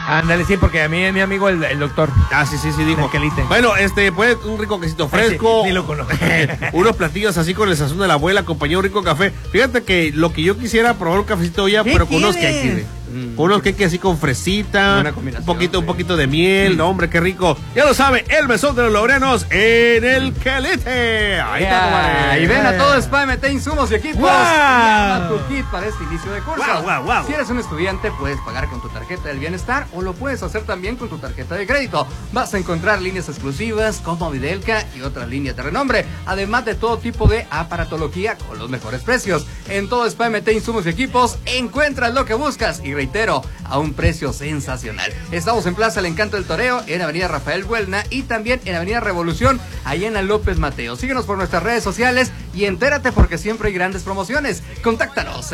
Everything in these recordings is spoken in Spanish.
Ándale, sí, porque a mí es mi amigo el doctor. Ah, sí, dijo. Quelite. Bueno, pues un rico quesito fresco. Sí, ni lo conozco. Unos platillos así con el sazón de la abuela, acompañado de un rico café. Fíjate que lo que yo quisiera probar un cafecito ya, pero con unos queques. Con unos queques así con fresita, un poquito de miel. No, hombre, qué rico. Ya lo sabe, el mesón de los laureanos en el Quelite. Ahí está, comadre. Y ven a todo Spa MT Insumos y Equipos. ¡Wow! Y arma tu kit para este inicio de curso. ¡Wow! Si eres un estudiante, puedes pagar con tu tarjeta del bienestar o lo puedes hacer también con tu tarjeta de crédito. Vas a encontrar líneas exclusivas como Videlca y otras líneas de renombre, además de todo tipo de aparatología con los mejores precios. En todo Spa MT Insumos y Equipos encuentras lo que buscas y reitero, a un precio sensacional. Estamos en Plaza El Encanto del Toreo, en Avenida Rafael Buelna y también en Avenida Revolución, allá en la López Mateo. Síguenos por nuestras redes sociales y entérate porque siempre hay grandes promociones. Contáctanos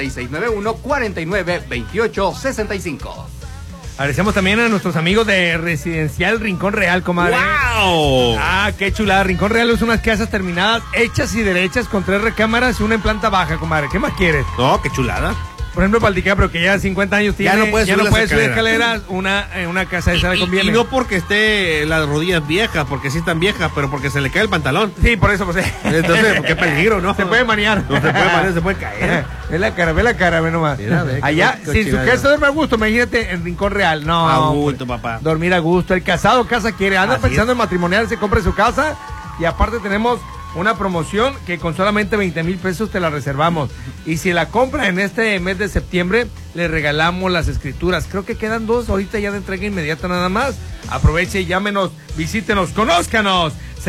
6691-492865. Agradecemos también a nuestros amigos de Residencial Rincón Real, comadre. ¡Wow! Ah, qué chulada. Rincón Real es unas casas terminadas, hechas y derechas, con 3 recámaras y una en planta baja, comadre. ¿Qué más quieres? No, qué chulada. Por ejemplo, para el DiCaprio, que ya 50 años tiene, Ya no puede subir escaleras, una casa esa le conviene. Y no porque esté las rodillas viejas, porque sí están viejas, pero porque se le cae el pantalón. Sí, por eso, pues. Entonces, qué peligro, ¿no? Se puede manear. No se puede manear, se puede caer. Ve la cara, ve nomás. Mira, ve, allá, si su casa duerme a gusto, imagínate en Rincón Real. No. A gusto, papá. Dormir a gusto. El casado casa quiere. Anda pensando en matrimoniarse, compre su casa. Y aparte tenemos una promoción que con solamente 20,000 pesos te la reservamos. Y si la compra en este mes de septiembre, le regalamos las escrituras. Creo que quedan 2 ahorita ya de entrega inmediata nada más. Aproveche, llámenos, visítenos, conózcanos.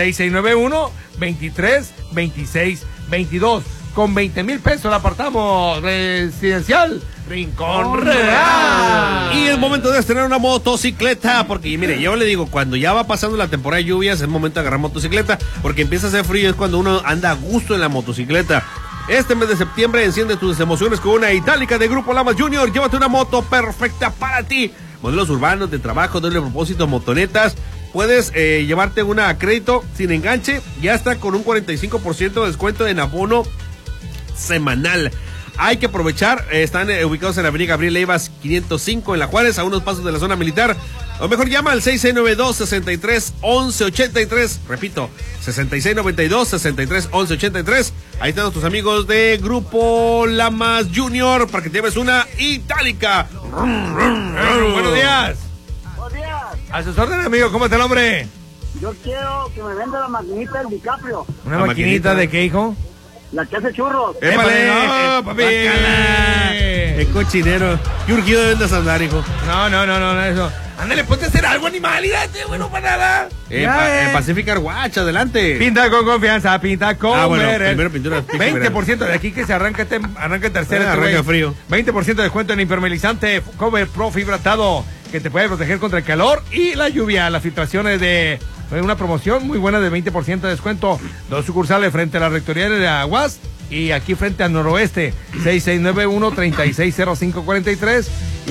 6691-232622. Con 20,000 pesos la apartamos. Residencial Rincón Real. Y es momento de estrenar una motocicleta, porque mire, yo le digo, cuando ya va pasando la temporada de lluvias, es momento de agarrar motocicleta, porque empieza a hacer frío, es cuando uno anda a gusto en la motocicleta. Este mes de septiembre enciende tus emociones con una itálica de Grupo Lamas Junior. Llévate una moto perfecta para ti. Modelos urbanos, de trabajo, doble propósito, motonetas. Puedes llevarte una a crédito sin enganche y hasta con un 45% de descuento en abono semanal. Hay que aprovechar, están ubicados en la avenida Gabriel Leivas 505 en La Juárez, a unos pasos de la zona militar. O mejor llama al 6692-631183. Repito, 6692-631183. Ahí están nuestros amigos de Grupo Lamas Junior para que te lleves una itálica. Buenos días. Buenos días. A sus órdenes, amigo. ¿Cómo está el hombre? Yo quiero que me venda la maquinita del DiCaprio. ¿Una La maquinita de qué, hijo? La que hace churros. ¡Épale! ¡No, papi! ¡Qué cochinero! ¡Qué urgido debes andar, hijo! No, eso. Ándale, ponte a hacer algo, animalidad, bueno, para nada. Pacific Car Wash, adelante. Pinta con confianza, pinta con Beret. Primero pintura. 20% de aquí que se arranca tercera. Arranca frío. 20% de descuento en impermeabilizante Cover Pro Fibratado, que te puede proteger contra el calor y la lluvia. Las filtraciones de una promoción muy buena de 20% de descuento. 2 sucursales frente a la rectoría de Aguas y aquí frente al noroeste. 6691-360543 y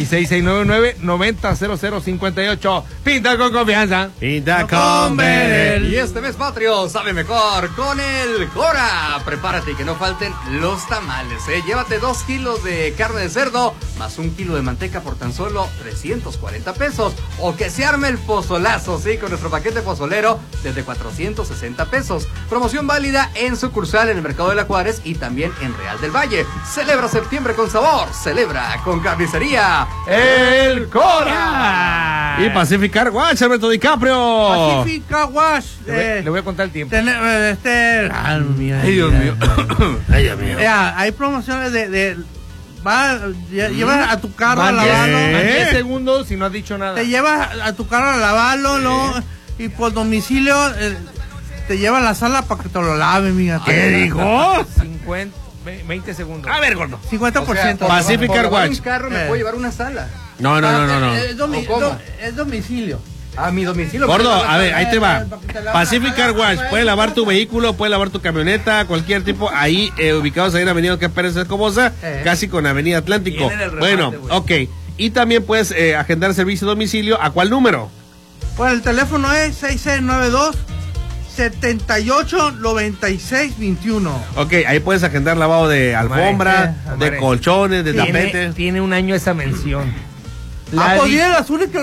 6699-900058. Pinta con confianza. Pinta con Beret. Y este mes patrio sabe mejor con el Cora. Prepárate y que no falten los tamales, Llévate 2 kilos de carne de cerdo más 1 kilo de manteca por tan solo 340 pesos. O que se arme el pozolazo, con nuestro paquete pozolero desde 460 pesos. Promoción válida en sucursal en el Mercado de la Juárez y también en Real del Valle. Celebra septiembre con sabor. Celebra con carnicería El Cora. Y Pacific Car Wash, Alberto DiCaprio. Pacific Car Wash. Le voy a contar el tiempo. Ay, Dios mío. Ay, Dios mío. Hay promociones llevas a tu carro a lavarlo. 10 segundos si no has dicho nada. Te llevas a tu carro a lavarlo, ¿no? Y por domicilio te lleva a la sala para que te lo lave, mija. ¿Qué dijo? 20 segundos. A ver, gordo. 50%. Pacific Car Wash. un carro me puedo llevar una sala. No. Es domicilio. A mi domicilio. Gordo, a ver, ahí te va. Pacific Car Wash, puede lavar tu vehículo, puede lavar tu camioneta, cualquier tipo, ahí ubicados ahí en Avenida que Pérez Escobosa, casi con Avenida Atlántico. Bueno, ok. Y también puedes agendar servicio a domicilio, ¿a cuál número? Pues el teléfono es 6692-789621. Ok, ahí puedes agendar lavado de alfombra, de colchones, de tapete. Tiene un año esa mención. Pues viene el azul y que